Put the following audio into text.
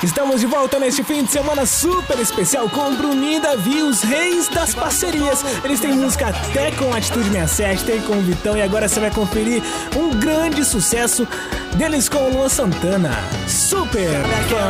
Estamos de volta neste fim de semana super especial com Bruninho e Davi, os reis das parcerias. Eles têm música até com Atitude 67, tem com o Vitão, e agora você vai conferir um grande sucesso deles com o Luan Santana. Super!